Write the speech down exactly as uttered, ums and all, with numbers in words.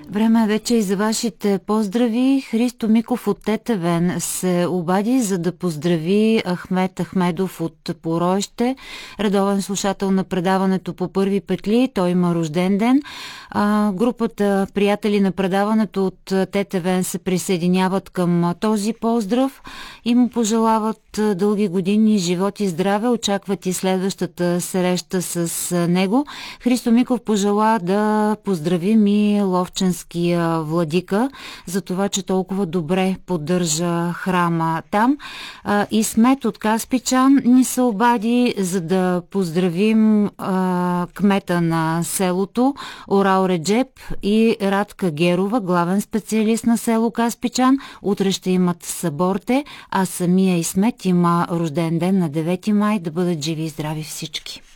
Време е вече и за вашите поздрави. Христо Миков от Тетевен се обади, за да поздрави Ахмед Ахмедов от Поройще, редовен слушател на предаването по първи петли. Той има рожден ден. А, групата приятели на предаването от Тетевен се присъединяват към този поздрав и му пожелават дълги години живот и здраве. Очакват и следващата среща с него. Христо Миков пожела да поздравим и ловченския владика за това, че толкова добре поддържа храма там. А, и Смет от Каспичан ни се обади, за да поздравим а, кмета на селото Орал Реджеп и Радка Герова, главен специалист на село Каспичан. Утре ще имат съборте, а самия Исмет има рожден ден на девети май. Да бъдат живи и здрави всички.